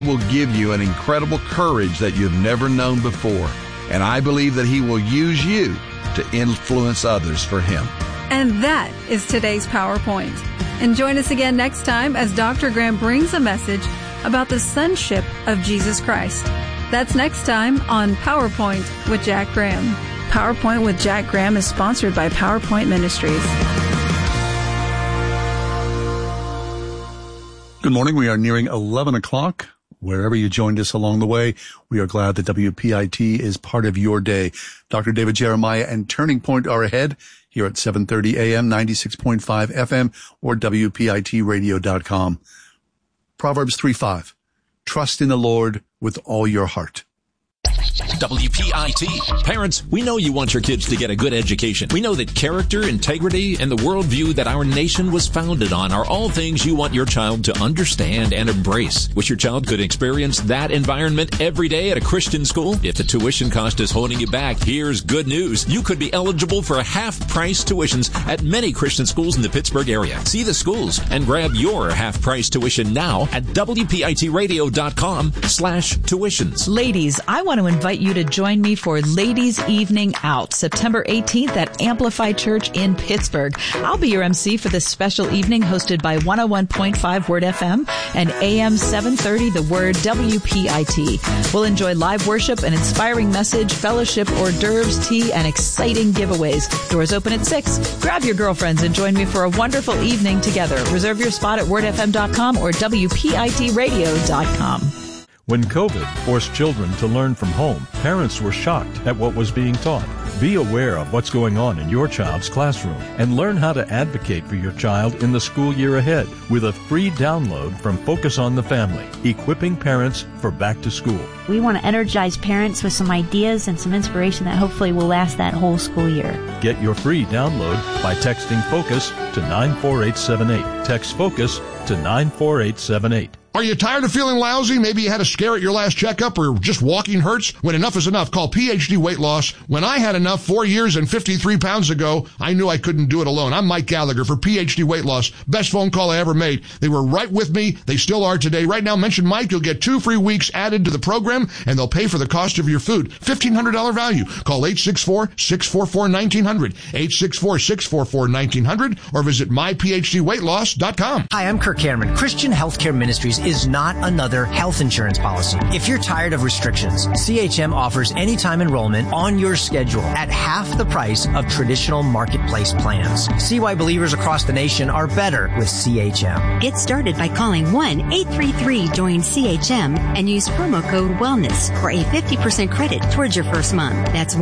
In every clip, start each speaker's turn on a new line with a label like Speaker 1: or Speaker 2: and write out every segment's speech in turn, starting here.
Speaker 1: will give you an incredible courage that you've never known before. And I believe that He will use you to influence others for Him.
Speaker 2: And that is today's PowerPoint. And join us again next time as Dr. Graham brings a message about the sonship of Jesus Christ. That's next time on PowerPoint with Jack Graham. PowerPoint with Jack Graham is sponsored by PowerPoint Ministries.
Speaker 3: Good morning. We are nearing 11 o'clock. Wherever you joined us along the way, we are glad that WPIT is part of your day. Dr. David Jeremiah and Turning Point are ahead here at 7:30 a.m., 96.5 FM, or WPITradio.com. Proverbs 3:5. Trust in the Lord with all your heart.
Speaker 4: WPIT. Parents, we know you want your kids to get a good education. We know that character, integrity, and the worldview that our nation was founded on are all things you want your child to understand and embrace. Wish your child could experience that environment every day at a Christian school? If the tuition cost is holding you back, here's good news. You could be eligible for half-price tuitions at many Christian schools in the Pittsburgh area. See the schools and grab your half-price tuition now at WPITradio.com/tuitions.
Speaker 5: Ladies, I want to invite you to join me for Ladies Evening Out, September 18th at Amplify Church in Pittsburgh. I'll be your MC for this special evening hosted by 101.5 Word FM and AM 730 The Word WPIT. We'll enjoy live worship, an inspiring message, fellowship, hors d'oeuvres, tea, and exciting giveaways. Doors open at 6. Grab your girlfriends and join me for a wonderful evening together. Reserve your spot at wordfm.com or WPITradio.com.
Speaker 6: When COVID forced children to learn from home, parents were shocked at what was being taught. Be aware of what's going on in your child's classroom and learn how to advocate for your child in the school year ahead with a free download from Focus on the Family, equipping parents for back to school.
Speaker 7: We want to energize parents with some ideas and some inspiration that hopefully will last that whole school year.
Speaker 6: Get your free download by texting FOCUS to 94878. Text FOCUS to 94878.
Speaker 8: Are you tired of feeling lousy? Maybe you had a scare at your last checkup or just walking hurts? When enough is enough, call PhD Weight Loss. When I had enough 4 years and 53 pounds ago, I knew I couldn't do it alone. I'm Mike Gallagher for PhD Weight Loss. Best phone call I ever made. They were right with me. They still are today. Right now, mention Mike. You'll get 2 free weeks added to the program, and they'll pay for the cost of your food. $1,500 value. Call 864-644-1900, 864-644-1900, or visit myphdweightloss.com.
Speaker 9: Hi, I'm Kirk Cameron. Christian Healthcare Ministries is not another health insurance policy. If you're tired of restrictions, CHM offers anytime enrollment on your schedule at half the price of traditional marketplace plans. See why believers across the nation are better with CHM.
Speaker 10: Get started by calling 1-833-JOIN-CHM and use promo code WELLNESS for a 50% credit towards your first month. That's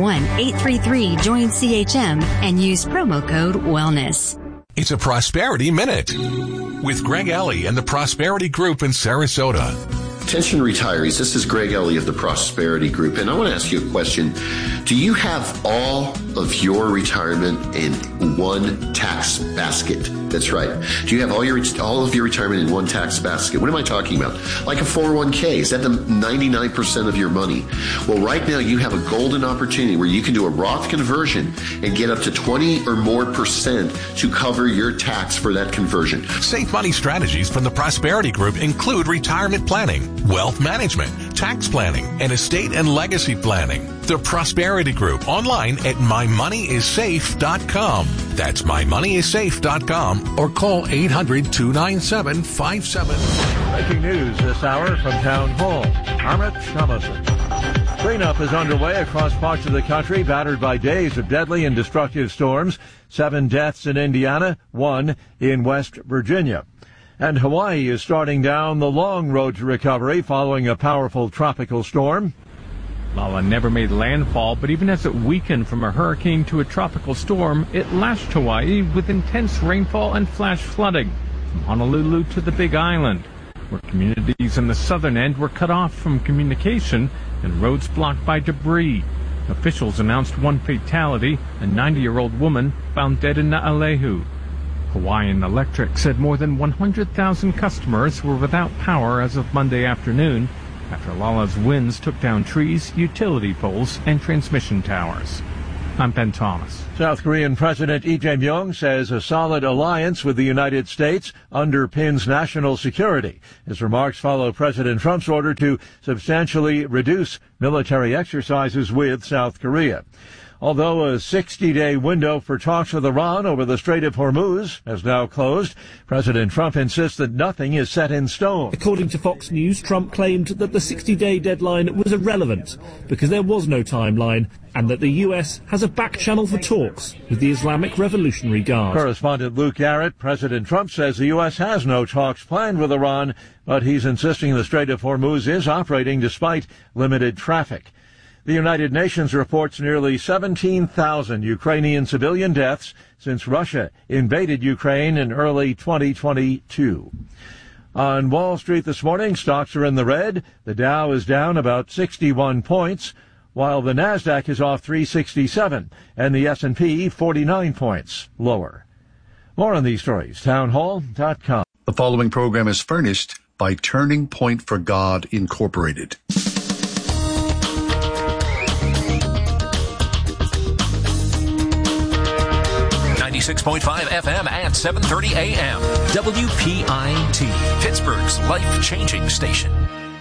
Speaker 10: 1-833-JOIN-CHM and use promo code WELLNESS.
Speaker 11: It's a Prosperity Minute with Greg Ellie and the Prosperity Group in Sarasota.
Speaker 12: Attention retirees, this is Greg Ellie of the Prosperity Group, and I want to ask you a question. Do you have all of your retirement in one tax basket? That's right. Do you have all of your retirement in one tax basket? What am I talking about? Like a 401k. Is that the 99% of your money? Well, right now you have a golden opportunity where you can do a Roth conversion and get up to 20 or more % to cover your tax for that conversion.
Speaker 11: Safe money strategies from the Prosperity Group include retirement planning, wealth management, tax planning, and estate and legacy planning. The Prosperity Group online at mymoneyissafe.com. That's mymoneyissafe.com or call 800-297-57.
Speaker 6: Breaking news this hour from Town Hall. Amit Thomason. Cleanup is underway across parts of the country battered by days of deadly and destructive storms. 7 deaths in Indiana, 1 in West Virginia. And Hawaii is starting down the long road to recovery following a powerful tropical storm.
Speaker 13: Lala never made landfall, but even as it weakened from a hurricane to a tropical storm, it lashed Hawaii with intense rainfall and flash flooding from Honolulu to the Big Island, where communities in the southern end were cut off from communication and roads blocked by debris. Officials announced 1 fatality, a 90-year-old woman found dead in Naalehu. Hawaiian Electric said more than 100,000 customers were without power as of Monday afternoon, after Lala's winds took down trees, utility poles, and transmission towers. I'm Ben Thomas.
Speaker 6: South Korean President Lee Jae-myung says a solid alliance with the United States underpins national security. His remarks follow President Trump's order to substantially reduce military exercises with South Korea. Although a 60-day window for talks with Iran over the Strait of Hormuz has now closed, President Trump insists that nothing is set in stone.
Speaker 14: According to Fox News, Trump claimed that the 60-day deadline was irrelevant because there was no timeline and that the U.S. has a back channel for talks with the Islamic Revolutionary Guard.
Speaker 6: Correspondent Luke Garrett, President Trump says the U.S. has no talks planned with Iran, but he's insisting the Strait of Hormuz is operating despite limited traffic. The United Nations reports nearly 17,000 Ukrainian civilian deaths since Russia invaded Ukraine in early 2022. On Wall Street this morning, stocks are in the red. The Dow is down about 61 points, while the Nasdaq is off 367 and the S&P 49 points lower. More on these stories, townhall.com.
Speaker 3: The following program is furnished by Turning Point for God, Incorporated.
Speaker 4: 96.5 FM at 7:30 a.m. WPIT, Pittsburgh's life-changing station.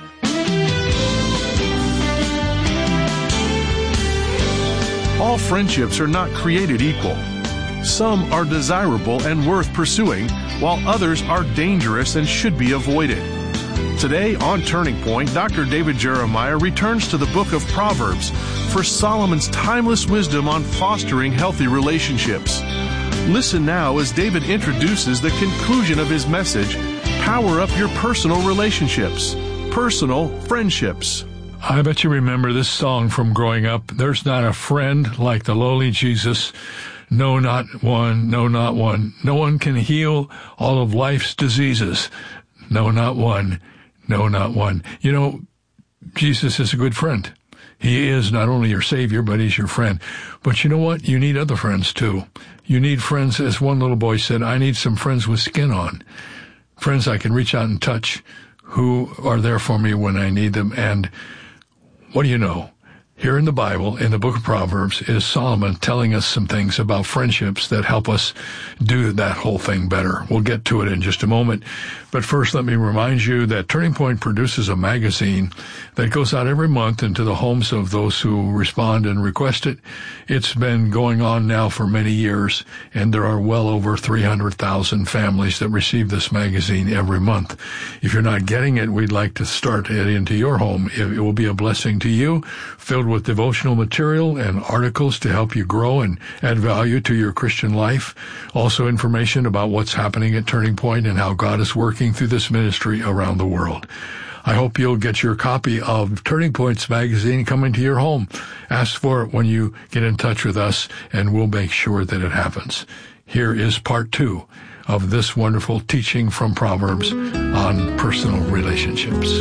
Speaker 15: All friendships are not created equal. Some are desirable and worth pursuing, while others are dangerous and should be avoided. Today on Turning Point, Dr. David Jeremiah returns to the book of Proverbs for Solomon's timeless wisdom on fostering healthy relationships. Listen now as David introduces the conclusion of his message, Power Up Your Personal Relationships, Personal Friendships.
Speaker 16: I bet you remember this song from growing up. There's not a friend like the lowly Jesus. No, not one. No, not one. No one can heal all of life's diseases. No, not one. No, not one. You know, Jesus is a good friend. He is not only your Savior, but He's your friend. But you know what? You need other friends, too. You need friends, as one little boy said, I need some friends with skin on. Friends I can reach out and touch, who are there for me when I need them. And what do you know? Here in the Bible, in the book of Proverbs, is Solomon telling us some things about friendships that help us do that whole thing better. We'll get to it in just a moment. But first, let me remind you that Turning Point produces a magazine that goes out every month into the homes of those who respond and request it. It's been going on now for many years, and there are well over 300,000 families that receive this magazine every month. If you're not getting it, we'd like to start it into your home. It will be a blessing to you, filled with devotional material and articles to help you grow and add value to your Christian life. Also information about what's happening at Turning Point and how God is working through this ministry around the world. I hope you'll get your copy of Turning Point's magazine coming to your home. Ask for it when you get in touch with us, and we'll make sure that it happens. Here is part 2 of this wonderful teaching from Proverbs on personal relationships.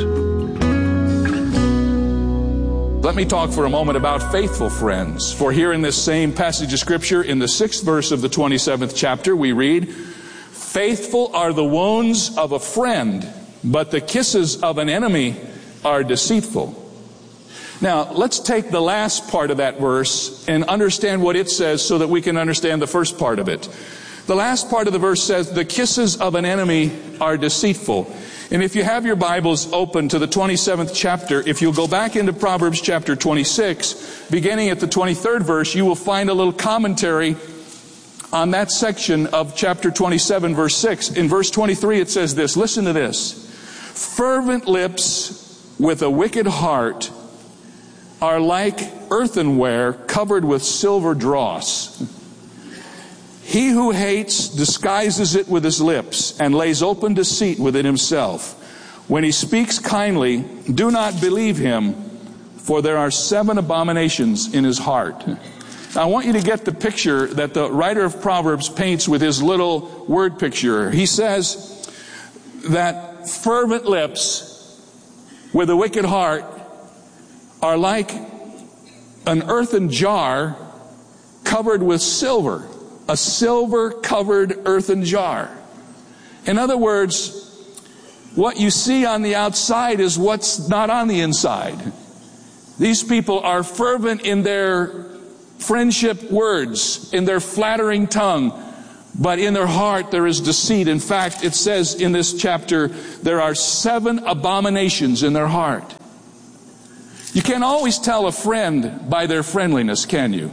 Speaker 17: Let me talk for a moment about faithful friends. For here in this same passage of Scripture, in the 6th verse of the 27th chapter, we read, "Faithful are the wounds of a friend, but the kisses of an enemy are deceitful." Now, let's take the last part of that verse and understand what it says so that we can understand the first part of it. The last part of the verse says, "The kisses of an enemy are deceitful." And if you have your Bibles open to the 27th chapter, if you'll go back into Proverbs chapter 26, beginning at the 23rd verse, you will find a little commentary on that section of chapter 27, verse 6. In verse 23, it says this. Listen to this. "Fervent lips with a wicked heart are like earthenware covered with silver dross. He who hates disguises it with his lips and lays open deceit within himself. When he speaks kindly, do not believe him, for there are 7 abominations in his heart." Now, I want you to get the picture that the writer of Proverbs paints with his little word picture. He says that fervent lips with a wicked heart are like an earthen jar covered with silver. A silver-covered earthen jar. In other words, what you see on the outside is what's not on the inside. These people are fervent in their Friendship words in their flattering tongue, but in their heart there is deceit. In fact, it says in this chapter, there are 7 abominations in their heart. You can't always tell a friend by their friendliness, can you?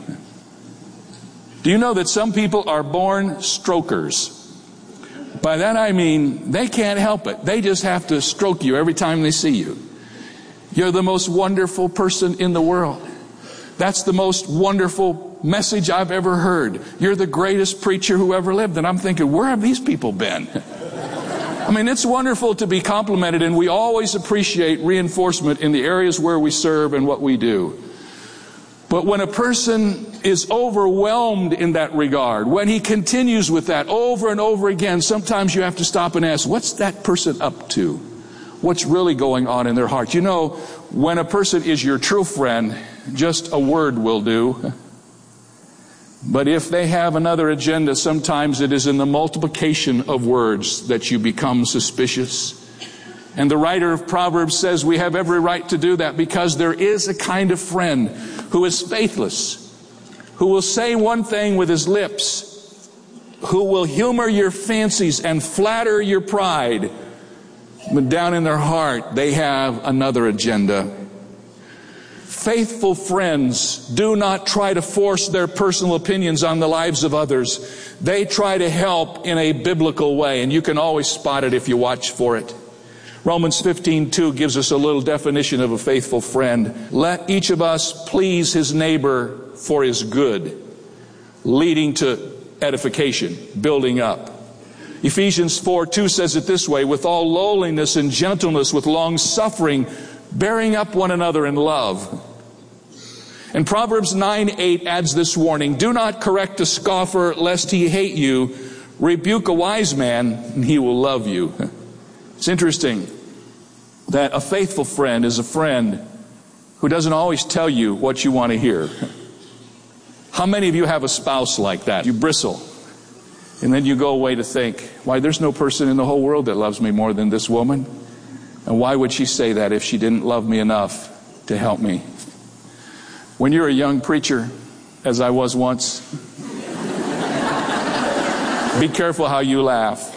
Speaker 17: Do you know that some people are born strokers? By that I mean they can't help it. They just have to stroke you every time they see you. You're the most wonderful person in the world. That's the most wonderful message I've ever heard. You're the greatest preacher who ever lived. And I'm thinking, where have these people been? I mean, it's wonderful to be complimented, and we always appreciate reinforcement in the areas where we serve and what we do. But when a person is overwhelmed in that regard, when he continues with that over and over again, sometimes you have to stop and ask, what's that person up to? What's really going on in their heart? You know, when a person is your true friend, just a word will do. But if they have another agenda, sometimes it is in the multiplication of words that you become suspicious. And the writer of Proverbs says we have every right to do that, because there is a kind of friend who is faithless, who will say one thing with his lips, who will humor your fancies and flatter your pride, but down in their heart they have another agenda. Faithful friends do not try to force their personal opinions on the lives of others. They try to help in a biblical way, and you can always spot it if you watch for it. Romans 15:2 gives us a little definition of a faithful friend. Let each of us please his neighbor for his good, leading to edification, building up. Ephesians 4:2 says it this way, with all lowliness and gentleness, with long suffering, bearing up one another in love. And Proverbs 9:8 adds this warning, do not correct a scoffer lest he hate you. Rebuke a wise man and he will love you. It's interesting that a faithful friend is a friend who doesn't always tell you what you want to hear. How many of you have a spouse like that? You bristle, and then you go away to think, why, there's no person in the whole world that loves me more than this woman. And why would she say that if she didn't love me enough to help me? When you're a young preacher, as I was once, be careful how you laugh.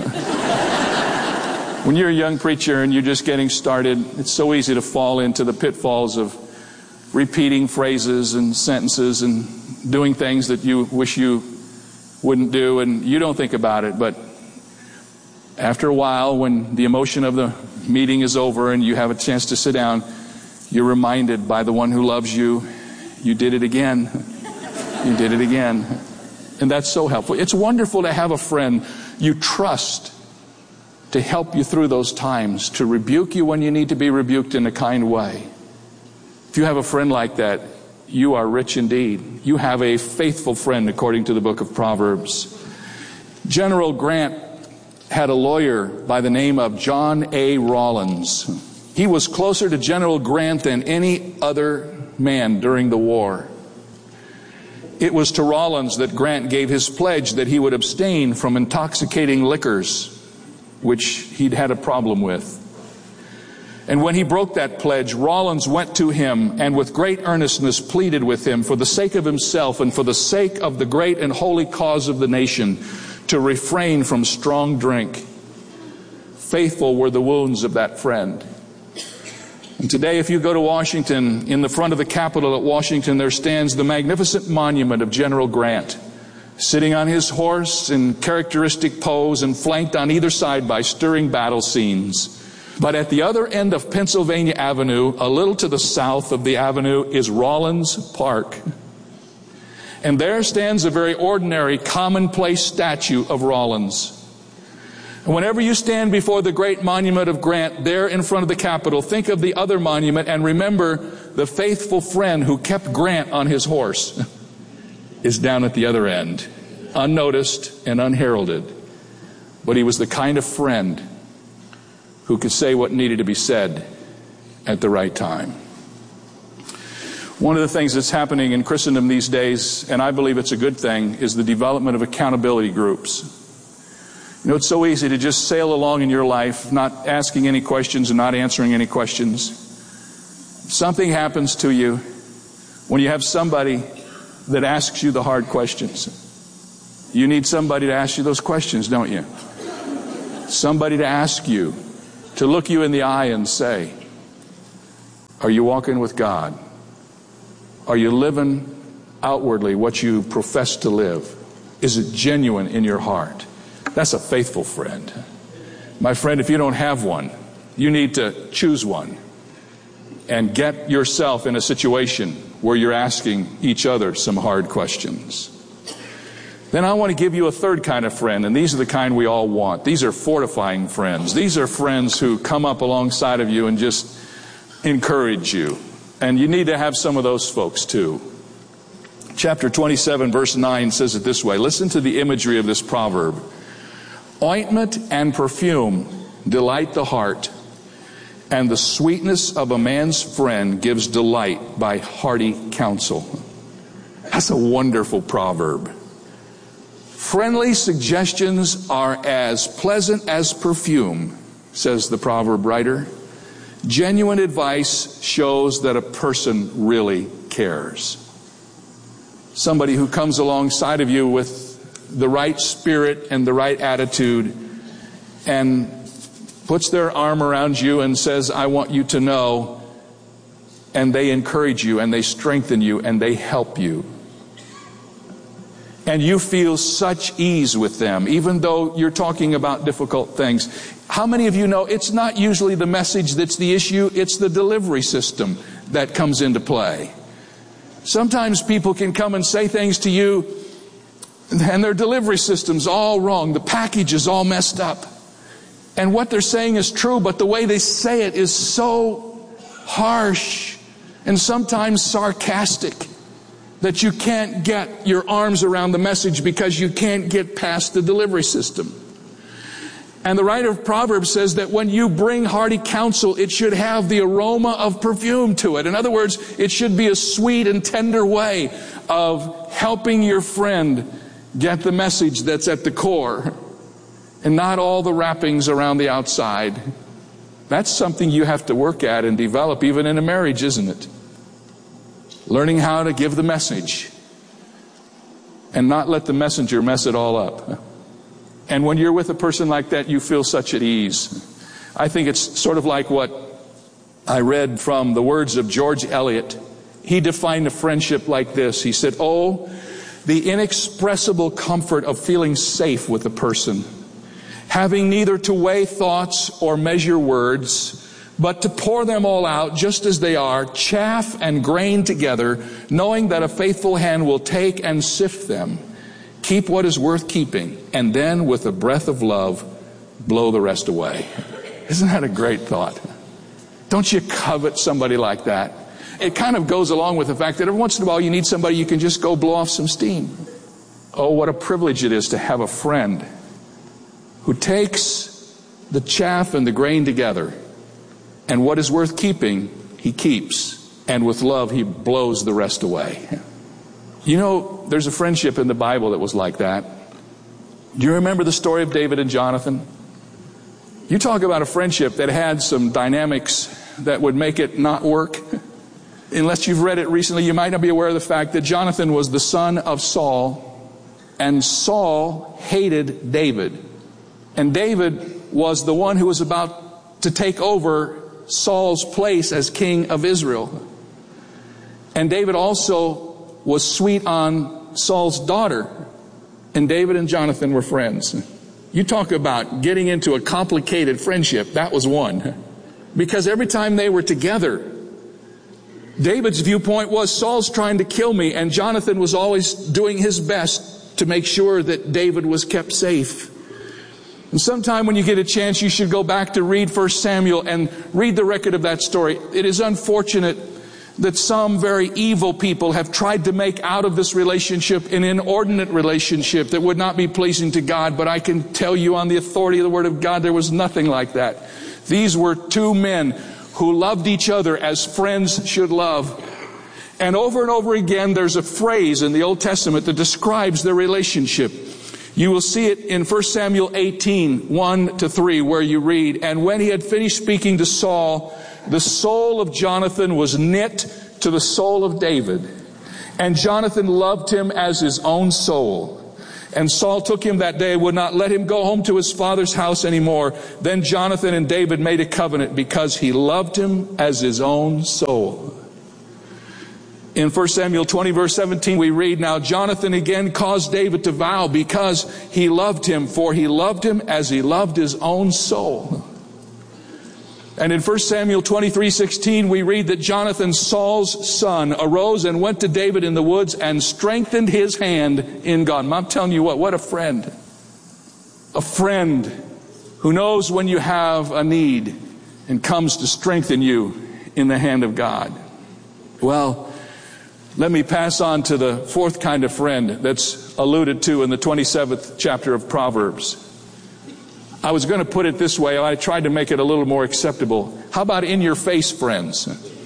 Speaker 17: When you're a young preacher and you're just getting started, it's so easy to fall into the pitfalls of repeating phrases and sentences and doing things that you wish you wouldn't do, and you don't think about it. But after a while, when the emotion of the meeting is over and you have a chance to sit down, you're reminded by the one who loves you, you did it again. You did it again. And that's so helpful. It's wonderful to have a friend you trust to help you through those times, to rebuke you when you need to be rebuked in a kind way. If you have a friend like that, you are rich indeed. You have a faithful friend, according to the book of Proverbs. General Grant had a lawyer by the name of John A. Rawlins. He was closer to General Grant than any other man during the war. It was to Rawlins that Grant gave his pledge that he would abstain from intoxicating liquors, which he'd had a problem with. And when he broke that pledge, Rawlins went to him and with great earnestness pleaded with him for the sake of himself and for the sake of the great and holy cause of the nation to refrain from strong drink. Faithful were the wounds of that friend. And today, if you go to Washington, in the front of the Capitol at Washington, there stands the magnificent monument of General Grant, sitting on his horse in characteristic pose and flanked on either side by stirring battle scenes. But at the other end of Pennsylvania Avenue, a little to the south of the avenue, is Rawlins Park. And there stands a very ordinary, commonplace statue of Rawlins. And whenever you stand before the great monument of Grant there in front of the Capitol, think of the other monument and remember the faithful friend who kept Grant on his horse is down at the other end, unnoticed and unheralded. But he was the kind of friend who could say what needed to be said at the right time. One of the things that's happening in Christendom these days, and I believe it's a good thing, is the development of accountability groups. You know, it's so easy to just sail along in your life, not asking any questions and not answering any questions. Something happens to you when you have somebody that asks you the hard questions. You need somebody to ask you those questions, don't you? Somebody to ask you, to look you in the eye and say, are you walking with God? Are you living outwardly what you profess to live? Is it genuine in your heart? That's a faithful friend. My friend, if you don't have one, you need to choose one and get yourself in a situation where you're asking each other some hard questions. Then I want to give you a third kind of friend, and these are the kind we all want. These are fortifying friends. These are friends who come up alongside of you and just encourage you. And you need to have some of those folks too. Chapter 27, verse 9 says it this way. Listen to the imagery of this proverb. Ointment and perfume delight the heart, and the sweetness of a man's friend gives delight by hearty counsel. That's a wonderful proverb. Friendly suggestions are as pleasant as perfume, says the proverb writer. Genuine advice shows that a person really cares. Somebody who comes alongside of you with the right spirit and the right attitude and puts their arm around you and says, I want you to know, and they encourage you and they strengthen you and they help you. And you feel such ease with them, even though you're talking about difficult things. How many of you know it's not usually the message that's the issue, it's the delivery system that comes into play. Sometimes people can come and say things to you and their delivery system's all wrong. The package is all messed up. And what they're saying is true, but the way they say it is so harsh and sometimes sarcastic that you can't get your arms around the message because you can't get past the delivery system. And the writer of Proverbs says that when you bring hearty counsel, it should have the aroma of perfume to it. In other words, it should be a sweet and tender way of helping your friend get the message that's at the core and not all the wrappings around the outside. That's something you have to work at and develop even in a marriage, isn't it? Learning how to give the message and not let the messenger mess it all up. And when you're with a person like that, you feel such at ease. I think it's sort of like what I read from the words of George Eliot. He defined a friendship like this. He said, oh, the inexpressible comfort of feeling safe with a person, having neither to weigh thoughts or measure words, but to pour them all out just as they are, chaff and grain together, knowing that a faithful hand will take and sift them. Keep what is worth keeping, and then with a breath of love, blow the rest away. Isn't that a great thought? Don't you covet somebody like that? It kind of goes along with the fact that every once in a while you need somebody you can just go blow off some steam. Oh, what a privilege it is to have a friend who takes the chaff and the grain together, and what is worth keeping, he keeps, and with love he blows the rest away. You know, there's a friendship in the Bible that was like that. Do you remember the story of David and Jonathan? You talk about a friendship that had some dynamics that would make it not work. Unless you've read it recently, you might not be aware of the fact that Jonathan was the son of Saul, and Saul hated David. And David was the one who was about to take over Saul's place as king of Israel. And David also was sweet on Saul's daughter. And David and Jonathan were friends. You talk about getting into a complicated friendship. That was one. Because every time they were together, David's viewpoint was, Saul's trying to kill me, and Jonathan was always doing his best to make sure that David was kept safe. And sometime when you get a chance, you should go back to read 1 Samuel and read the record of that story. It is unfortunate that some very evil people have tried to make out of this relationship an inordinate relationship that would not be pleasing to God. But I can tell you on the authority of the Word of God, there was nothing like that. These were two men who loved each other as friends should love. And over again, there's a phrase in the Old Testament that describes their relationship. You will see it in 1 Samuel 18, 1-3, where you read, and when he had finished speaking to Saul, the soul of Jonathan was knit to the soul of David, And Jonathan loved him as his own soul. And Saul took him that day, would not let him go home to his father's house anymore. Then Jonathan and David made a covenant because he loved him as his own soul. In 1 Samuel 20 verse 17 we read, now Jonathan again caused David to vow because he loved him, for he loved him as he loved his own soul. And in 1 Samuel 23:16 we read that Jonathan, Saul's son, arose and went to David in the woods and strengthened his hand in God. And I'm telling you what a friend. A friend who knows when you have a need and comes to strengthen you in the hand of God. Well, let me pass on to the fourth kind of friend that's alluded to in the 27th chapter of Proverbs. I was going to put it this way. I tried to make it a little more acceptable. How about in-your-face friends?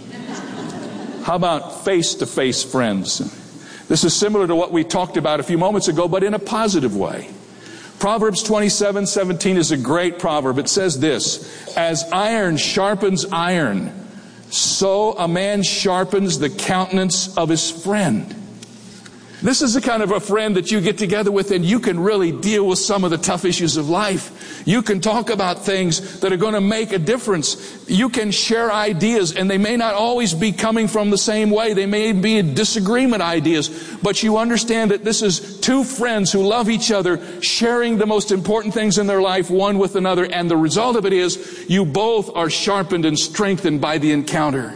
Speaker 17: How about face-to-face friends? This is similar to what we talked about a few moments ago, but in a positive way. Proverbs 27:17 is a great proverb. It says this, as iron sharpens iron, so a man sharpens the countenance of his friend. This is the kind of a friend that you get together with and you can really deal with some of the tough issues of life. You can talk about things that are going to make a difference. You can share ideas, and they may not always be coming from the same way. They may be disagreement ideas, but you understand that this is two friends who love each other, sharing the most important things in their life one with another, and the result of it is you both are sharpened and strengthened by the encounter.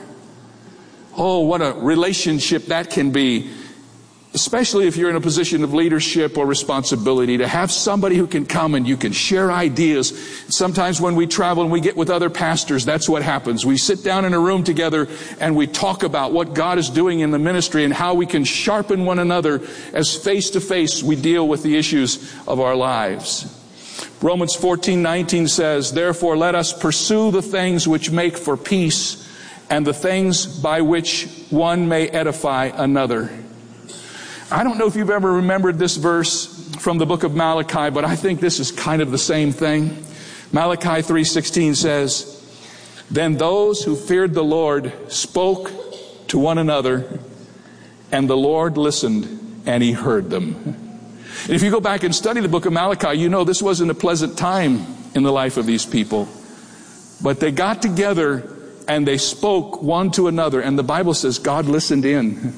Speaker 17: Oh, what a relationship that can be. Especially if you're in a position of leadership or responsibility, to have somebody who can come and you can share ideas. Sometimes when we travel and we get with other pastors, that's what happens. We sit down in a room together and we talk about what God is doing in the ministry and how we can sharpen one another as face to face we deal with the issues of our lives. Romans 14:19 says, therefore let us pursue the things which make for peace and the things by which one may edify another. I don't know if you've ever remembered this verse from the book of Malachi, but I think this is kind of the same thing. Malachi 3:16 says, then those who feared the Lord spoke to one another, and the Lord listened, and he heard them. And if you go back and study the book of Malachi, you know this wasn't a pleasant time in the life of these people. But they got together and they spoke one to another, and the Bible says God listened in.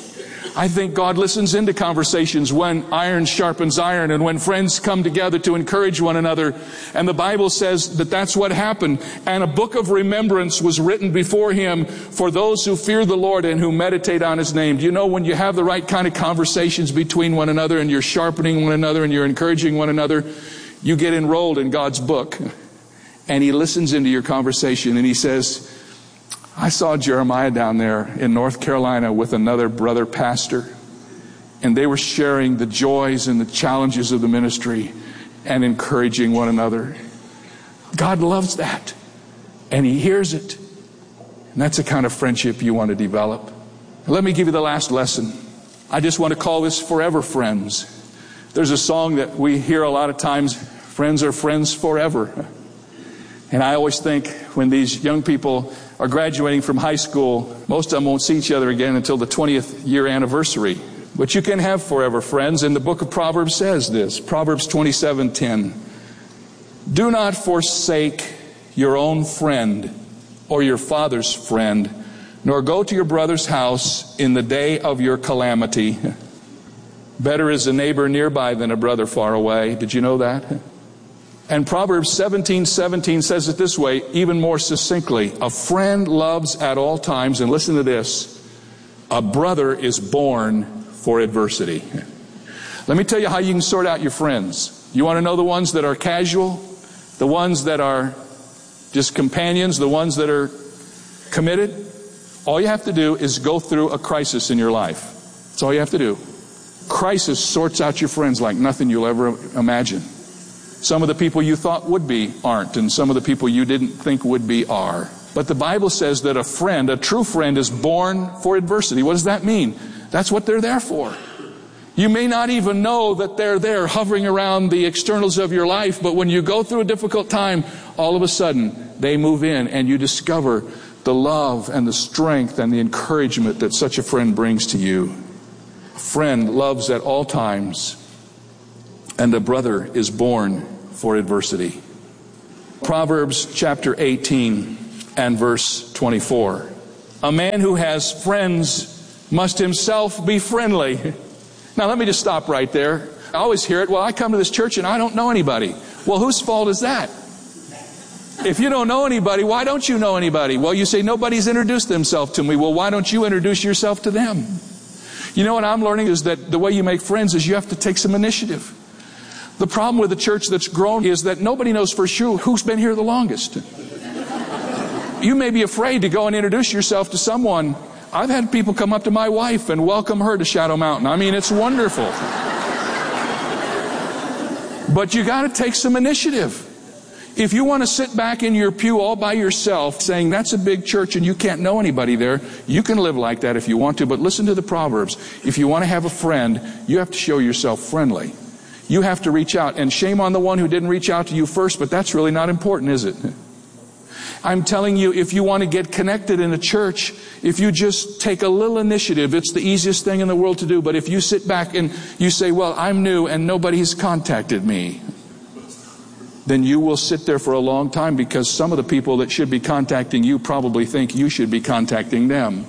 Speaker 17: I think God listens into conversations when iron sharpens iron and when friends come together to encourage one another. And the Bible says that that's what happened. And a book of remembrance was written before him for those who fear the Lord and who meditate on his name. Do you know when you have the right kind of conversations between one another and you're sharpening one another and you're encouraging one another, you get enrolled in God's book. And he listens into your conversation and he says, I saw Jeremiah down there in North Carolina with another brother pastor, and they were sharing the joys and the challenges of the ministry and encouraging one another. God loves that, and he hears it. And that's the kind of friendship you want to develop. Let me give you the last lesson. I just want to call this Forever Friends. There's a song that we hear a lot of times, friends are friends forever. And I always think when these young people are graduating from high school, most of them won't see each other again until the 20th year anniversary. But you can have forever friends, and the book of Proverbs says this, Proverbs 27:10. Do not forsake your own friend or your father's friend, nor go to your brother's house in the day of your calamity. Better is a neighbor nearby than a brother far away. Did you know that? And Proverbs 17:17 says it this way, even more succinctly. A friend loves at all times, and listen to this, a brother is born for adversity. Let me tell you how you can sort out your friends. You want to know the ones that are casual, the ones that are just companions, the ones that are committed? All you have to do is go through a crisis in your life. That's all you have to do. Crisis sorts out your friends like nothing you'll ever imagine. Some of the people you thought would be aren't, and some of the people you didn't think would be are. But the Bible says that a friend, a true friend, is born for adversity. What does that mean? That's what they're there for. You may not even know that they're there hovering around the externals of your life, but when you go through a difficult time, all of a sudden they move in and you discover the love and the strength and the encouragement that such a friend brings to you. friend loves at all times, and a brother is born for adversity. Proverbs chapter 18 and verse 24. A man who has friends must himself be friendly. Now let me just stop right there. I always hear it, well, I come to this church and I don't know anybody. Well, whose fault is that? If you don't know anybody, why don't you know anybody? Well, you say, nobody's introduced themselves to me. Well, why don't you introduce yourself to them? You know what I'm learning is that the way you make friends is you have to take some initiative. The problem with the church that's grown is that nobody knows for sure who's been here the longest. You may be afraid to go and introduce yourself to someone. I've had people come up to my wife and welcome her to Shadow Mountain. I mean, it's wonderful. But you got to take some initiative. If you want to sit back in your pew all by yourself saying that's a big church and you can't know anybody there, you can live like that if you want to. But listen to the Proverbs. If you want to have a friend, you have to show yourself friendly. You have to reach out. And shame on the one who didn't reach out to you first, but that's really not important, is it? I'm telling you, if you want to get connected in a church, if you just take a little initiative, it's the easiest thing in the world to do. But if you sit back and you say, well, I'm new and nobody's contacted me, then you will sit there for a long time because some of the people that should be contacting you probably think you should be contacting them.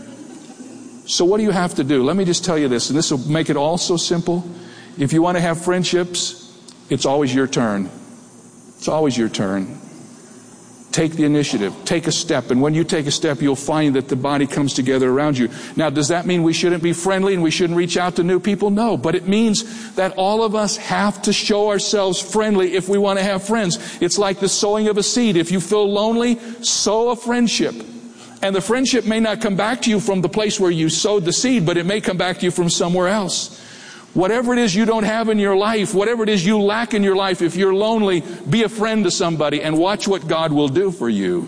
Speaker 17: So what do you have to do? Let me just tell you this, and this will make it all so simple. If you want to have friendships, it's always your turn. It's always your turn. Take the initiative. Take a step. And when you take a step, you'll find that the body comes together around you. Now, does that mean we shouldn't be friendly and we shouldn't reach out to new people? No. But it means that all of us have to show ourselves friendly if we want to have friends. It's like the sowing of a seed. If you feel lonely, sow a friendship. And the friendship may not come back to you from the place where you sowed the seed, but it may come back to you from somewhere else. Whatever it is you don't have in your life, whatever it is you lack in your life, if you're lonely, be a friend to somebody and watch what God will do for you.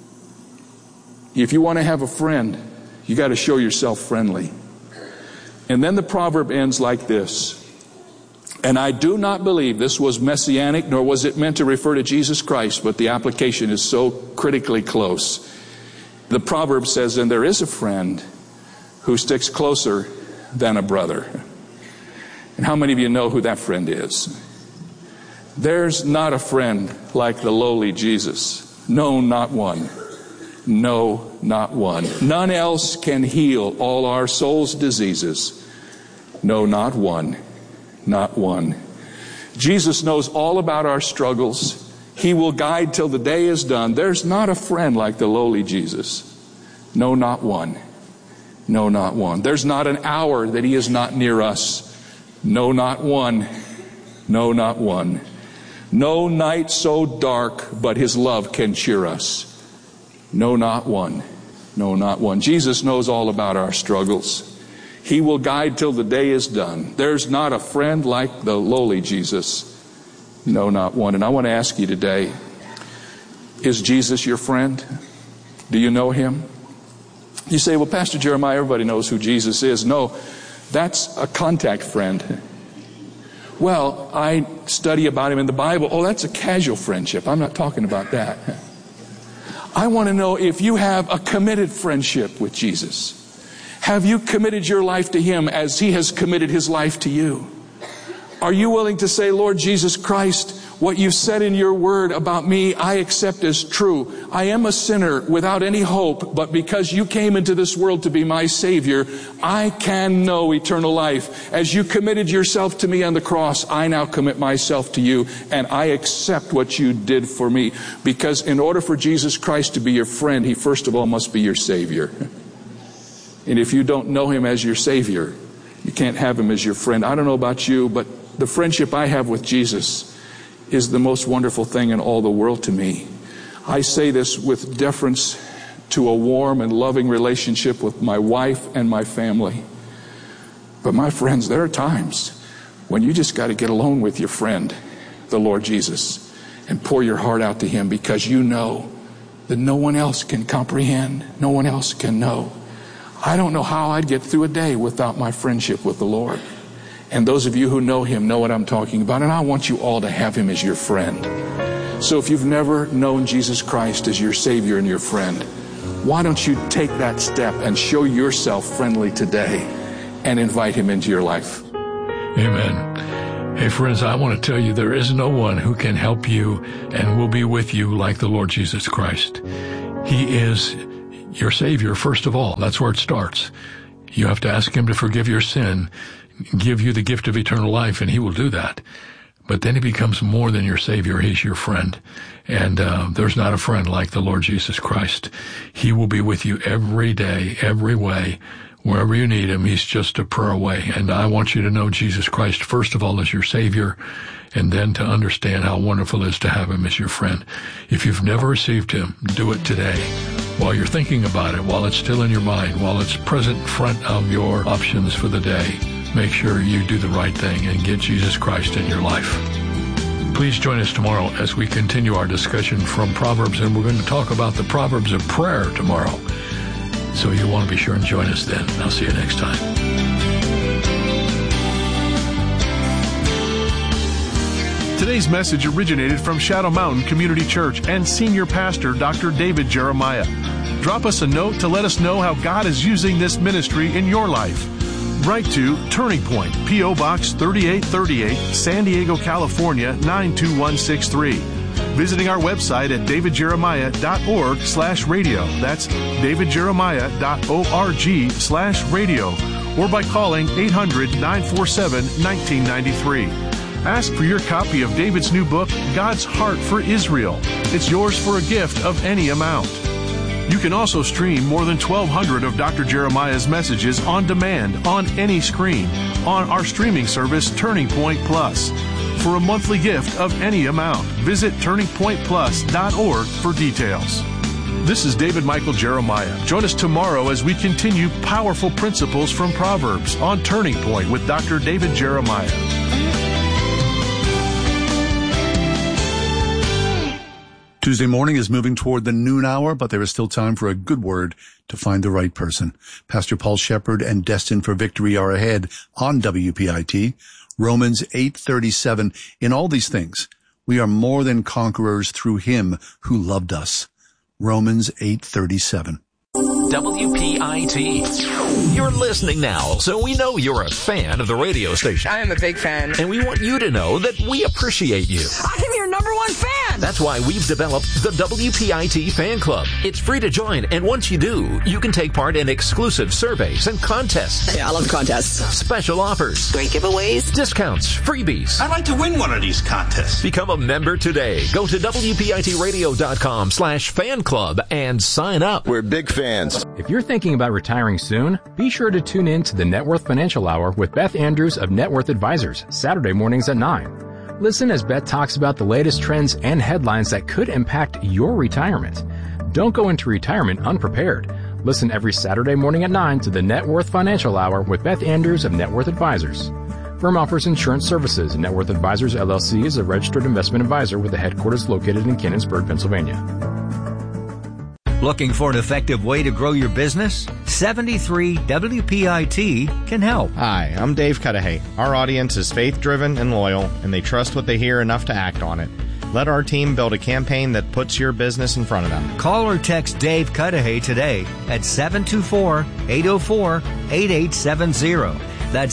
Speaker 17: If you want to have a friend, you got to show yourself friendly. And then the proverb ends like this. And I do not believe this was messianic, nor was it meant to refer to Jesus Christ, but the application is so critically close. The proverb says, and there is a friend who sticks closer than a brother. And how many of you know who that friend is? There's not a friend like the lowly Jesus. No, not one. No, not one. None else can heal all our soul's diseases. No, not one. Not one. Jesus knows all about our struggles. He will guide till the day is done. There's not a friend like the lowly Jesus. No, not one. No, not one. There's not an hour that He is not near us. No, not one. No, not one. No night so dark, but His love can cheer us. No, not one. No, not one. Jesus knows all about our struggles. He will guide till the day is done. There's not a friend like the lowly Jesus. No, not one. And I want to ask you today, is Jesus your friend? Do you know Him? You say, well, Pastor Jeremiah, everybody knows who Jesus is. No. That's a contact friend. Well, I study about Him in the Bible. Oh, that's a casual friendship. I'm not talking about that. I want to know if you have a committed friendship with Jesus. Have you committed your life to Him as He has committed His life to you? Are you willing to say, Lord Jesus Christ, what you said in your word about me, I accept as true. I am a sinner without any hope, but because you came into this world to be my Savior, I can know eternal life. As you committed yourself to me on the cross, I now commit myself to you, and I accept what you did for me. Because in order for Jesus Christ to be your friend, He first of all must be your Savior. And if you don't know Him as your Savior, you can't have Him as your friend. I don't know about you, but the friendship I have with Jesus is the most wonderful thing in all the world to me. I say this with deference to a warm and loving relationship with my wife and my family. But my friends, there are times when you just got to get alone with your friend, the Lord Jesus, and pour your heart out to Him, because you know that no one else can comprehend, no one else can know. I don't know how I'd get through a day without my friendship with the Lord. And those of you who know Him know what I'm talking about. And I want you all to have Him as your friend. So if you've never known Jesus Christ as your Savior and your friend, why don't you take that step and show yourself friendly today and invite him into your life.
Speaker 16: Amen. Hey, friends, I want to tell you there is no one who can help you and will be with you like the Lord Jesus Christ. He is your Savior, first of all. That's where it starts. You have to ask him to forgive your sin, give you the gift of eternal life, and he will do that. But then he becomes more than your Savior. He's your friend. And there's not a friend like the Lord Jesus Christ. He will be with you every day, every way. Wherever you need him, he's just a prayer away. And I want you to know Jesus Christ, first of all, as your Savior, and then to understand how wonderful it is to have him as your friend. If you've never received him, do it today. While you're thinking about it, while it's still in your mind, while it's present in front of your options for the day, make sure you do the right thing and get Jesus Christ in your life. Please join us tomorrow as we continue our discussion from Proverbs, and we're going to talk about the Proverbs of prayer tomorrow. So you'll want to be sure and join us then. I'll see you next time.
Speaker 15: Today's message originated from Shadow Mountain Community Church and Senior Pastor Dr. David Jeremiah. Drop us a note to let us know how God is using this ministry in your life. Write to Turning Point, P.O. Box 3838, San Diego, California 92163. Visiting our website at davidjeremiah.org/radio. That's davidjeremiah.org/radio. Or by calling 800-947-1993. Ask for your copy of David's new book, God's Heart for Israel. It's yours for a gift of any amount. You can also stream more than 1,200 of Dr. Jeremiah's messages on demand on any screen on our streaming service, Turning Point Plus. For a monthly gift of any amount, visit turningpointplus.org for details. This is David Michael Jeremiah. Join us tomorrow as we continue powerful principles from Proverbs on Turning Point with Dr. David Jeremiah.
Speaker 3: Tuesday morning is moving toward the noon hour, but there is still time for a good word to find the right person. Pastor Paul Shepard and Destined for Victory are ahead on WPIT. Romans 8:37. In all these things, we are more than conquerors through him who loved us. Romans 8:37.
Speaker 4: WPIT. You're listening now, so we know you're a fan of the radio station.
Speaker 18: I am a big fan.
Speaker 4: And we want you to know that we appreciate you.
Speaker 18: I am your number one fan.
Speaker 4: That's why we've developed the WPIT Fan Club. It's free to join, and once you do, you can take part in exclusive surveys and contests.
Speaker 18: Yeah, I love contests.
Speaker 4: Special offers.
Speaker 18: Great giveaways.
Speaker 4: Discounts. Freebies.
Speaker 19: I'd like to win one of these contests.
Speaker 4: Become a member today. Go to WPITradio.com/fan club and sign up.
Speaker 19: We're big fans.
Speaker 20: If you're thinking about retiring soon, be sure to tune in to the Net Worth Financial Hour with Beth Andrews of Net Worth Advisors, Saturday mornings at 9. Listen as Beth talks about the latest trends and headlines that could impact your retirement. Don't go into retirement unprepared. Listen every Saturday morning at 9 to the Net Worth Financial Hour with Beth Andrews of Net Worth Advisors. Firm offers insurance services. Net Worth Advisors, LLC is a registered investment advisor with a headquarters located in Canonsburg, Pennsylvania.
Speaker 21: Looking for an effective way to grow your business? 73 WPIT can help.
Speaker 22: Hi, I'm Dave Cudahy. Our audience is faith-driven and loyal, and they trust what they hear enough to act on it. Let our team build a campaign that puts your business in front of them.
Speaker 21: Call or text Dave Cudahy today at 724-804-8870. That's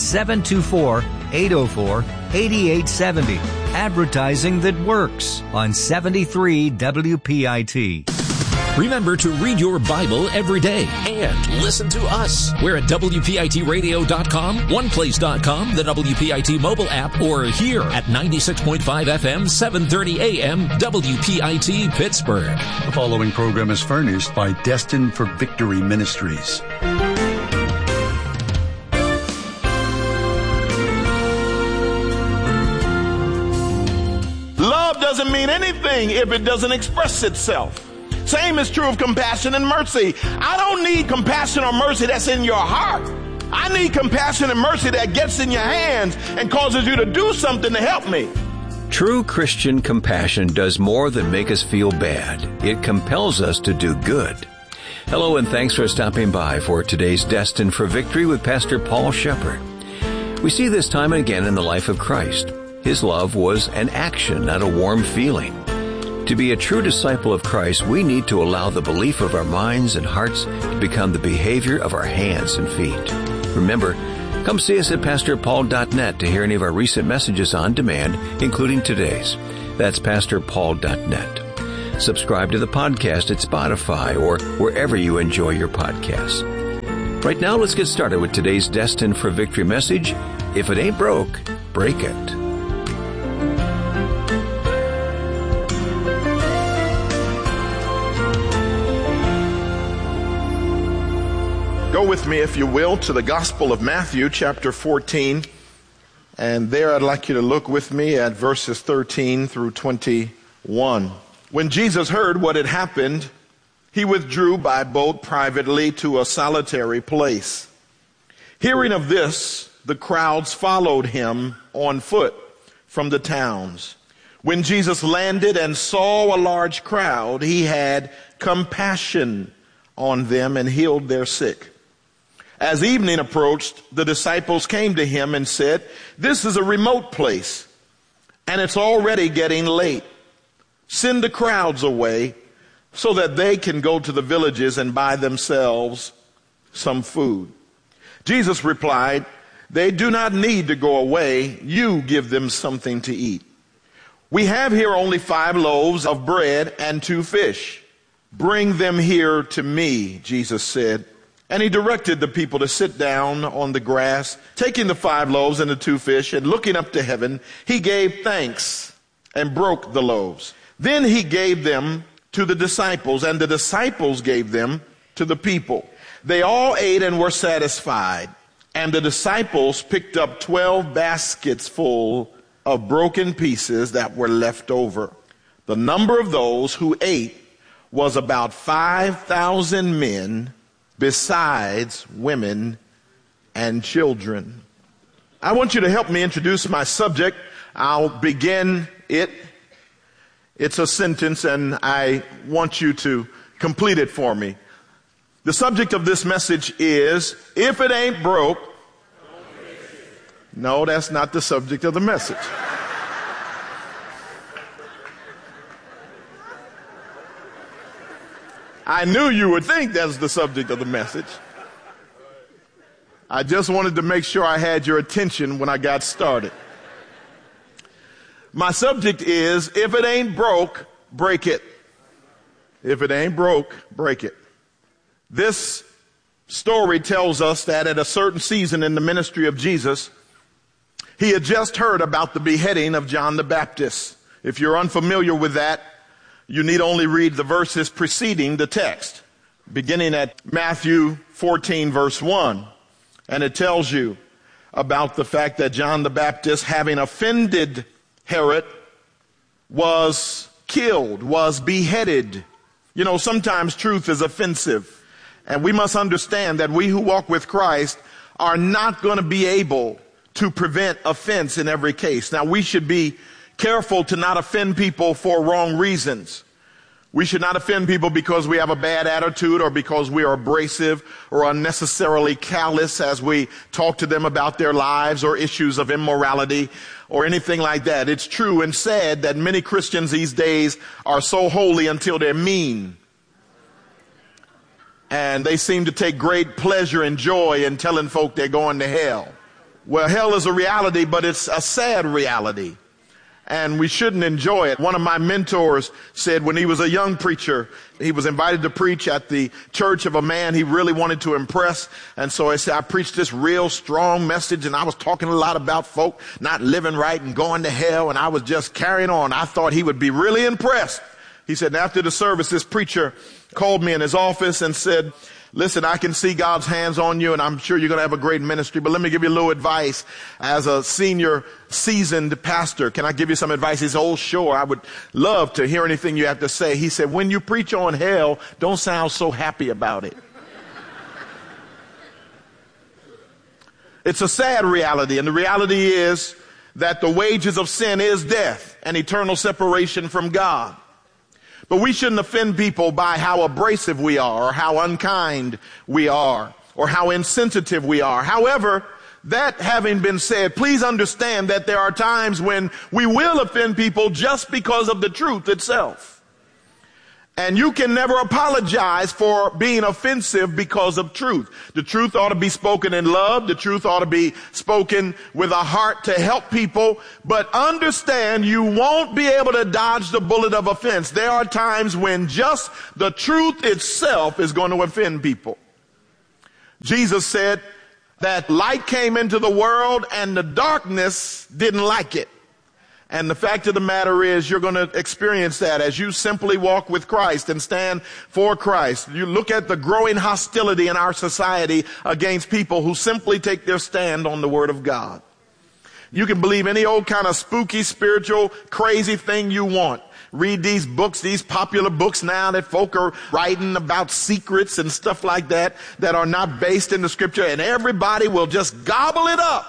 Speaker 21: 724-804-8870. Advertising that works on 73 WPIT.
Speaker 4: Remember to read your Bible every day and listen to us. We're at WPITradio.com, OnePlace.com, the WPIT mobile app, or here at 96.5 FM, 730 AM, WPIT Pittsburgh.
Speaker 3: The following program is furnished by Destined for Victory Ministries.
Speaker 23: Love doesn't mean anything if it doesn't express itself. Same is true of compassion and mercy. I don't need compassion or mercy that's in your heart. I need compassion and mercy that gets in your hands and causes you to do something to help me.
Speaker 24: True Christian compassion does more than make us feel bad. It compels us to do good. Hello, and thanks for stopping by for today's Destined for Victory with Pastor Paul Shepard. We see this time and again in the life of Christ. His love was an action, not a warm feeling. To be a true disciple of Christ, we need to allow the belief of our minds and hearts to become the behavior of our hands and feet. Remember, Come see us at PastorPaul.net to hear any of our recent messages on demand, including today's. That's PastorPaul.net. Subscribe to the podcast at Spotify or wherever you enjoy your podcasts. Right now, let's get started with today's Destined for Victory message. If it ain't broke, break it.
Speaker 23: Go with me, if you will, to the Gospel of Matthew, chapter 14. And there I'd like you to look with me at verses 13 through 21. When Jesus heard what had happened, he withdrew by boat privately to a solitary place. Hearing of this, the crowds followed him on foot from the towns. When Jesus landed and saw a large crowd, he had compassion on them and healed their sick. As evening approached, the disciples came to him and said, "This is a remote place, and it's already getting late. Send the crowds away so that they can go to the villages and buy themselves some food." Jesus replied, "They do not need to go away. You give them something to eat." "We have here only 5 loaves of bread and 2 fish. Bring them here to me," Jesus said. And he directed the people to sit down on the grass, taking the 5 loaves and the 2 fish, and looking up to heaven, he gave thanks and broke the loaves. Then he gave them to the disciples, and the disciples gave them to the people. They all ate and were satisfied, and the disciples picked up 12 baskets full of broken pieces that were left over. The number of those who ate was about 5,000 men, besides women and children. I want you to help me introduce my subject. I'll begin it. It's a sentence, and I want you to complete it for me. The subject of this message is, if it ain't broke. No, that's not the subject of the message. I knew you would think that's the subject of the message. I just wanted to make sure I had your attention when I got started. My subject is, if it ain't broke, break it. If it ain't broke, break it. This story tells us that at a certain season in the ministry of Jesus, he had just heard about the beheading of John the Baptist. If you're unfamiliar with that, you need only read the verses preceding the text, beginning at Matthew 14, verse 1. And it tells you about the fact that John the Baptist, having offended Herod, was killed, was beheaded. You know, sometimes truth is offensive. And we must understand that we who walk with Christ are not going to be able to prevent offense in every case. Now, we should be careful to not offend people for wrong reasons. We should not offend people because we have a bad attitude or because we are abrasive or unnecessarily callous as we talk to them about their lives or issues of immorality or anything like that. It's true and sad that many Christians these days are so holy until they're mean. And they seem to take great pleasure and joy in telling folk they're going to hell. Well, hell is a reality, but it's a sad reality. And we shouldn't enjoy it. One of my mentors said when he was a young preacher, he was invited to preach at the church of a man he really wanted to impress. And so I said, I preached this real strong message, and I was talking a lot about folk not living right and going to hell, and I was just carrying on. I thought he would be really impressed. He said, and after the service, this preacher called me in his office and said, listen, I can see God's hands on you, and I'm sure you're going to have a great ministry, but let me give you a little advice as a senior, seasoned pastor. Can I give you some advice? He said, oh, sure, I would love to hear anything you have to say. He said, when you preach on hell, don't sound so happy about it. It's a sad reality, and the reality is that the wages of sin is death and eternal separation from God. But we shouldn't offend people by how abrasive we are, or how unkind we are, or how insensitive we are. However, that having been said, please understand that there are times when we will offend people just because of the truth itself. And you can never apologize for being offensive because of truth. The truth ought to be spoken in love. The truth ought to be spoken with a heart to help people. But understand, you won't be able to dodge the bullet of offense. There are times when just the truth itself is going to offend people. Jesus said that light came into the world and the darkness didn't like it. And the fact of the matter is, you're going to experience that as you simply walk with Christ and stand for Christ. You look at the growing hostility in our society against people who simply take their stand on the Word of God. You can believe any old kind of spooky, spiritual, crazy thing you want. Read these books, these popular books now that folk are writing about secrets and stuff like that are not based in the Scripture, and everybody will just gobble it up.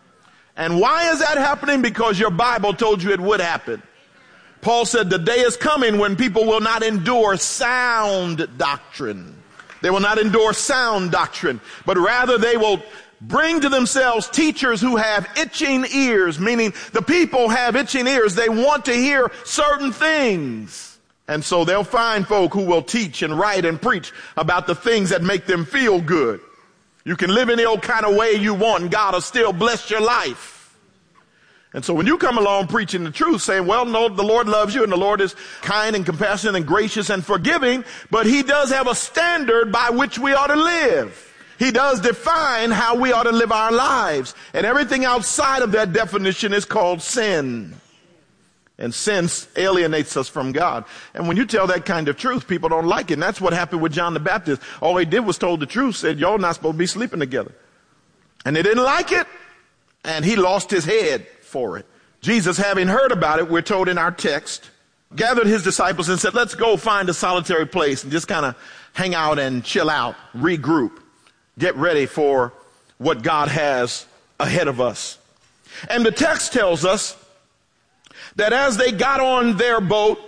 Speaker 23: And why is that happening? Because your Bible told you it would happen. Paul said the day is coming when people will not endure sound doctrine. They will not endure sound doctrine, but rather they will bring to themselves teachers who have itching ears, meaning the people have itching ears. They want to hear certain things. And so they'll find folk who will teach and write and preach about the things that make them feel good. You can live any old kind of way you want and God will still bless your life. And so when you come along preaching the truth, saying, well, no, the Lord loves you and the Lord is kind and compassionate and gracious and forgiving, but he does have a standard by which we ought to live. He does define how we ought to live our lives. And everything outside of that definition is called sin. And sin alienates us from God. And when you tell that kind of truth, people don't like it. And that's what happened with John the Baptist. All he did was told the truth, said, y'all not supposed to be sleeping together. And they didn't like it. And he lost his head for it. Jesus, having heard about it, we're told in our text, gathered his disciples and said, let's go find a solitary place and just kind of hang out and chill out, regroup, get ready for what God has ahead of us. And the text tells us that as they got on their boat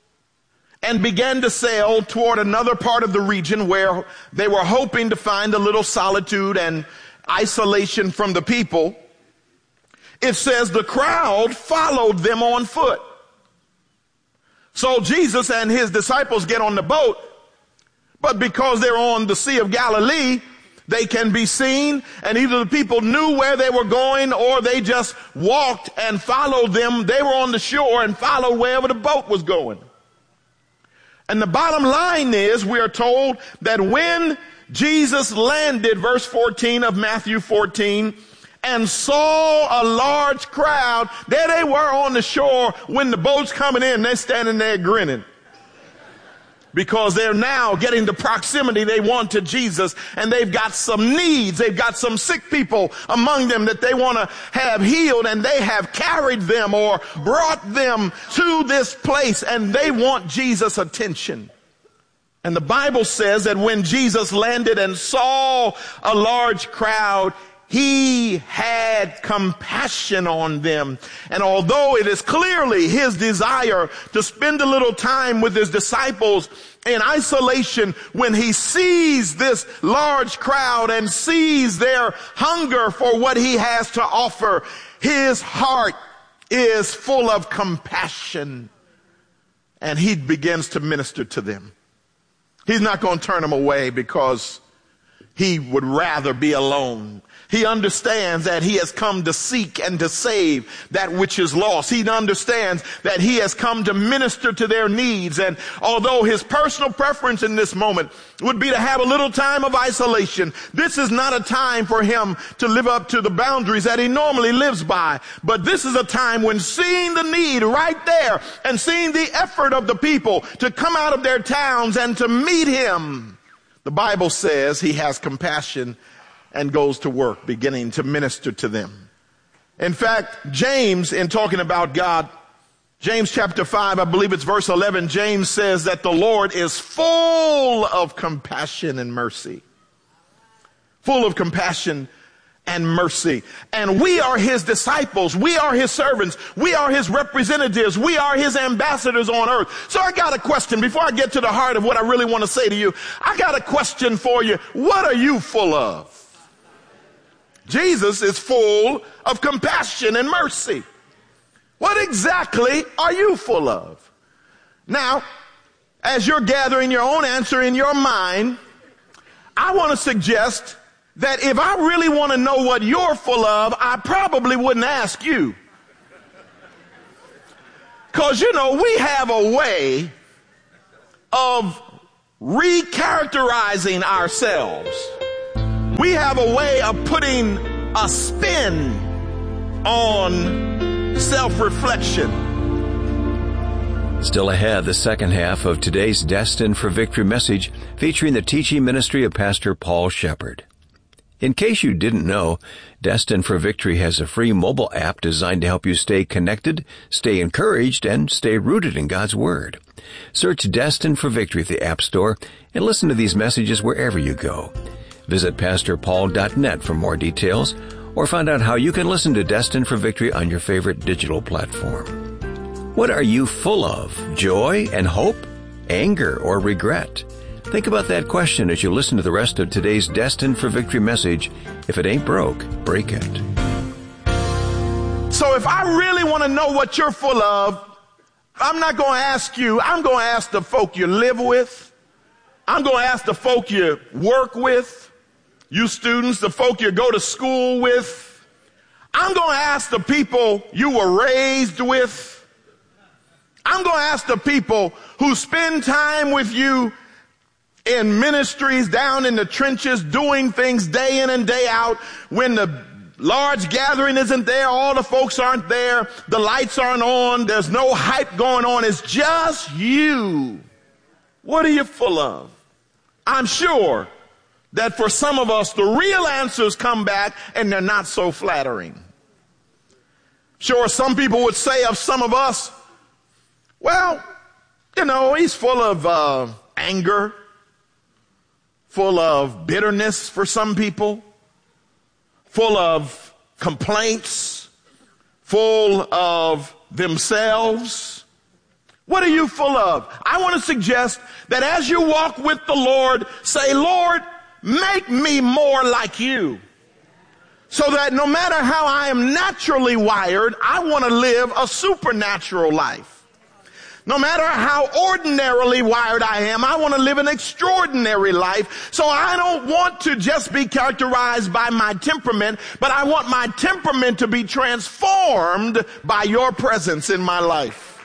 Speaker 23: and began to sail toward another part of the region where they were hoping to find a little solitude and isolation from the people, it says the crowd followed them on foot. So Jesus and his disciples get on the boat, but because they're on the Sea of Galilee, they can be seen, and either the people knew where they were going or they just walked and followed them. They were on the shore and followed wherever the boat was going. And the bottom line is, we are told that when Jesus landed, verse 14 of Matthew 14, and saw a large crowd, there they were on the shore when the boat's coming in, they're standing there grinning. Because they're now getting the proximity they want to Jesus, and they've got some needs. They've got some sick people among them that they want to have healed, and they have carried them or brought them to this place, and they want Jesus' attention. And the Bible says that when Jesus landed and saw a large crowd, he had compassion on them. And although it is clearly his desire to spend a little time with his disciples in isolation, when he sees this large crowd and sees their hunger for what he has to offer, his heart is full of compassion, and he begins to minister to them. He's not going to turn them away because he would rather be alone. He understands that he has come to seek and to save that which is lost. He understands that he has come to minister to their needs. And although his personal preference in this moment would be to have a little time of isolation, this is not a time for him to live up to the boundaries that he normally lives by. But this is a time when, seeing the need right there and seeing the effort of the people to come out of their towns and to meet him, the Bible says he has compassion and goes to work, beginning to minister to them. In fact, James, in talking about God, James chapter 5, I believe it's verse 11, James says that the Lord is full of compassion and mercy. Full of compassion and mercy. And we are his disciples. We are his servants. We are his representatives. We are his ambassadors on earth. So I got a question before I get to the heart of what I really want to say to you. I got a question for you. What are you full of? Jesus is full of compassion and mercy. What exactly are you full of? Now, as you're gathering your own answer in your mind, I want to suggest that if I really want to know what you're full of, I probably wouldn't ask you. Because, you know, we have a way of recharacterizing ourselves. We have a way of putting a spin on self-reflection.
Speaker 24: Still ahead, the second half of today's Destined for Victory message featuring the teaching ministry of Pastor Paul Shepherd. In case you didn't know, Destined for Victory has a free mobile app designed to help you stay connected, stay encouraged, and stay rooted in God's Word. Search Destined for Victory at the App Store and listen to these messages wherever you go. Visit PastorPaul.net for more details or find out how you can listen to Destined for Victory on your favorite digital platform. What are you full of? Joy and hope? Anger or regret? Think about that question as you listen to the rest of today's Destined for Victory message. If it ain't broke, break it.
Speaker 23: So if I really want to know what you're full of, I'm not going to ask you. I'm going to ask the folk you live with. I'm going to ask the folk you work with. You students, the folk you go to school with. I'm going to ask the people you were raised with. I'm going to ask the people who spend time with you in ministries down in the trenches, doing things day in and day out. When the large gathering isn't there, all the folks aren't there, the lights aren't on, there's no hype going on, it's just you. What are you full of? I'm sure that for some of us, the real answers come back and they're not so flattering. Sure, some people would say of some of us, well, you know, he's full of anger, full of bitterness for some people, full of complaints, full of themselves. What are you full of? I want to suggest that as you walk with the Lord, say, Lord, make me more like you. So that no matter how I am naturally wired, I want to live a supernatural life. No matter how ordinarily wired I am, I want to live an extraordinary life. So I don't want to just be characterized by my temperament, but I want my temperament to be transformed by your presence in my life.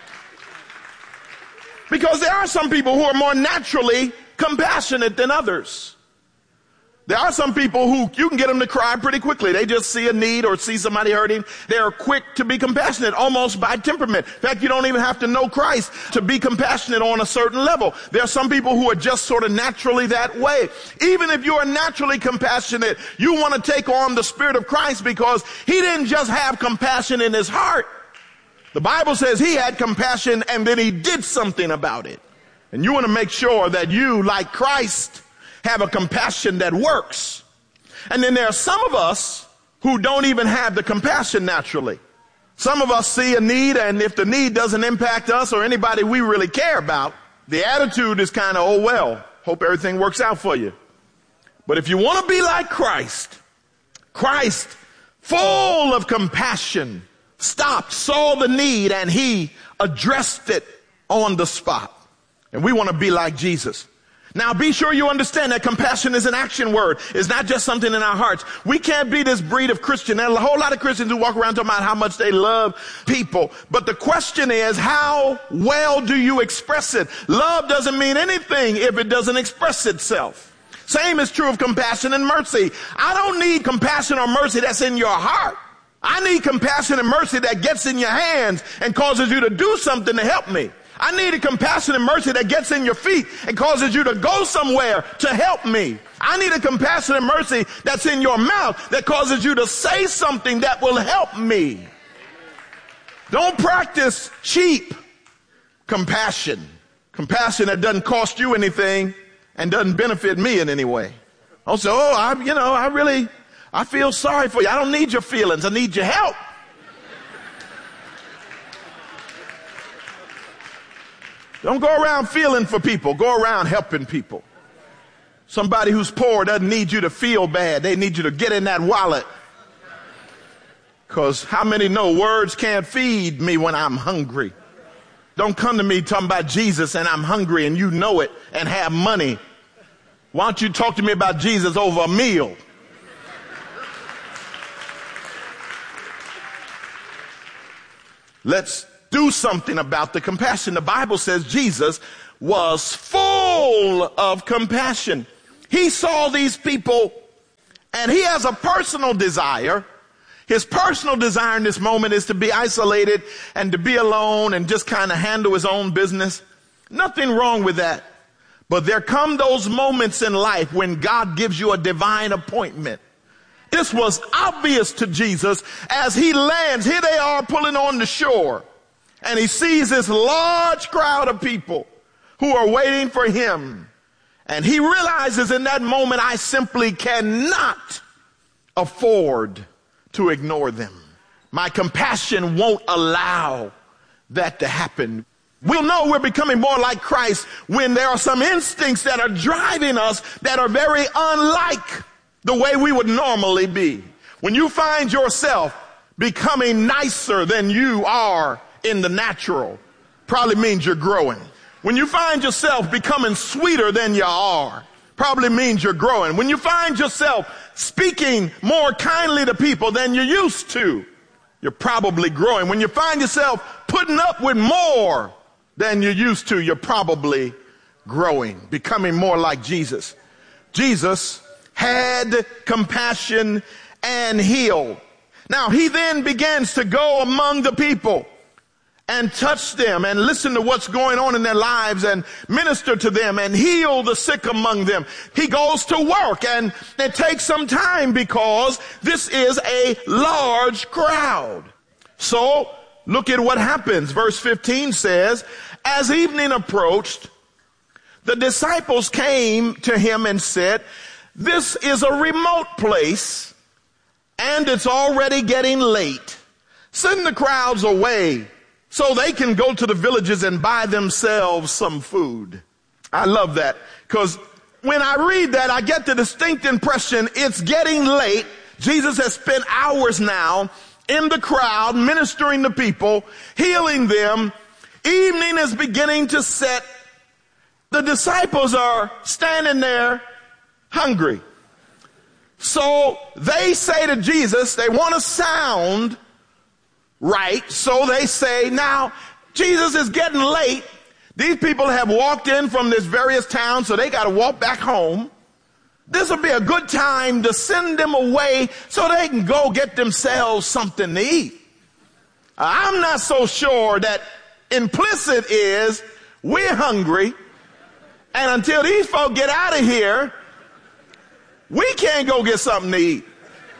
Speaker 23: Because there are some people who are more naturally compassionate than others. There are some people who you can get them to cry pretty quickly. They just see a need or see somebody hurting. They're quick to be compassionate, almost by temperament. In fact, you don't even have to know Christ to be compassionate on a certain level. There are some people who are just sort of naturally that way. Even if you are naturally compassionate, you want to take on the Spirit of Christ because he didn't just have compassion in his heart. The Bible says he had compassion and then he did something about it. And you want to make sure that you, like Christ, have a compassion that works. And then there are some of us who don't even have the compassion naturally. Some of us see a need, and if the need doesn't impact us or anybody we really care about, the attitude is kind of, oh well, hope everything works out for you. But if you want to be like Christ, Christ, full of compassion, stopped, saw the need, and he addressed it on the spot. And we want to be like Jesus. Now, be sure you understand that compassion is an action word. It's not just something in our hearts. We can't be this breed of Christian. There are a whole lot of Christians who walk around talking about how much they love people. But the question is, how well do you express it? Love doesn't mean anything if it doesn't express itself. Same is true of compassion and mercy. I don't need compassion or mercy that's in your heart. I need compassion and mercy that gets in your hands and causes you to do something to help me. I need a compassion and mercy that gets in your feet and causes you to go somewhere to help me. I need a compassion and mercy that's in your mouth that causes you to say something that will help me. Don't practice cheap compassion. Compassion that doesn't cost you anything and doesn't benefit me in any way. Don't say, I feel sorry for you. I don't need your feelings. I need your help. Don't go around feeling for people. Go around helping people. Somebody who's poor doesn't need you to feel bad. They need you to get in that wallet. Because how many know words can't feed me when I'm hungry? Don't come to me talking about Jesus and I'm hungry and you know it and have money. Why don't you talk to me about Jesus over a meal? Let's do something about the compassion. The Bible says Jesus was full of compassion. He saw these people and he has a personal desire. His personal desire in this moment is to be isolated and to be alone and just kind of handle his own business. Nothing wrong with that. But there come those moments in life when God gives you a divine appointment. This was obvious to Jesus as he lands. Here they are pulling on the shore. And he sees this large crowd of people who are waiting for him. And he realizes in that moment, I simply cannot afford to ignore them. My compassion won't allow that to happen. We'll know we're becoming more like Christ when there are some instincts that are driving us that are very unlike the way we would normally be. When you find yourself becoming nicer than you are in the natural, probably means you're growing. When you find yourself becoming sweeter than you are, probably means you're growing. When you find yourself speaking more kindly to people than you used to, you're probably growing. When you find yourself putting up with more than you used to, you're probably growing, becoming more like Jesus. Jesus had compassion and healed. Now he then begins to go among the people and touch them and listen to what's going on in their lives and minister to them and heal the sick among them. He goes to work and it takes some time because this is a large crowd. So look at what happens. Verse 15 says, as evening approached, the disciples came to him and said, this is a remote place and it's already getting late. Send the crowds away so they can go to the villages and buy themselves some food. I love that because when I read that, I get the distinct impression it's getting late. Jesus has spent hours now in the crowd, ministering to people, healing them. Evening is beginning to set. The disciples are standing there hungry. So they say to Jesus, they want to sound right. So they say, now, Jesus is getting late. These people have walked in from this various towns, so they got to walk back home. This will be a good time to send them away so they can go get themselves something to eat. I'm not so sure that implicit is we're hungry, and until these folk get out of here, we can't go get something to eat.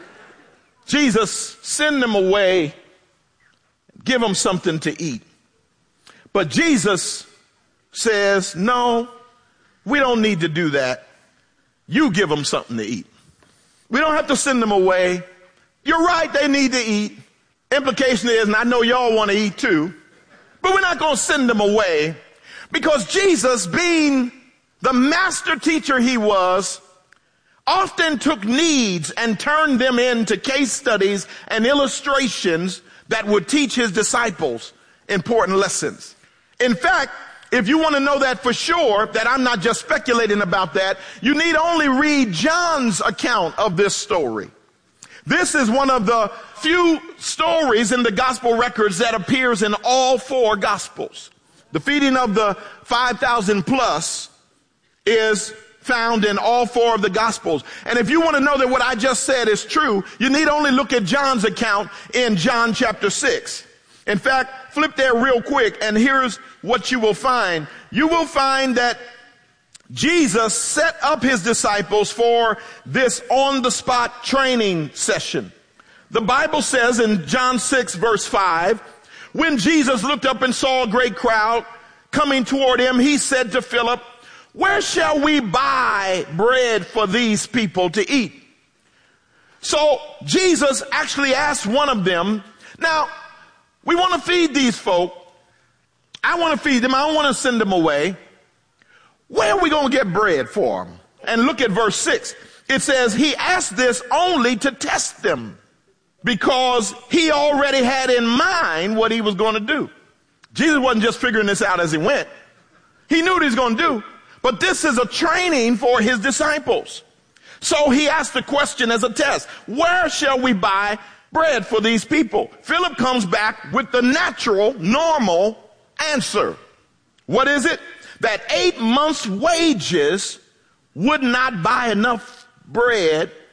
Speaker 23: Jesus, send them away, give them something to eat. But Jesus says, no, we don't need to do that. You give them something to eat. We don't have to send them away. You're right, they need to eat. Implication is, and I know y'all want to eat too, but we're not going to send them away because Jesus, being the master teacher he was, often took needs and turned them into case studies and illustrations that would teach his disciples important lessons. In fact, if you want to know that for sure, that I'm not just speculating about that, you need only read John's account of this story. This is one of the few stories in the gospel records that appears in all four gospels. The feeding of the 5,000 plus is found in all four of the gospels. And if you want to know that what I just said is true, you need only look at John's account in John chapter 6. In fact, flip there real quick and here's what you will find. You will find that Jesus set up his disciples for this on-the-spot training session. The Bible says in John 6 verse 5, when Jesus looked up and saw a great crowd coming toward him, he said to Philip, where shall we buy bread for these people to eat? So Jesus actually asked one of them, now, we want to feed these folk. I want to feed them. I don't want to send them away. Where are we going to get bread for them? And look at verse 6. It says he asked this only to test them because he already had in mind what he was going to do. Jesus wasn't just figuring this out as he went. He knew what he was going to do. But this is a training for his disciples. So he asked the question as a test. Where shall we buy bread for these people? Philip comes back with the natural, normal answer. What is it? That 8 months' wages would not buy enough bread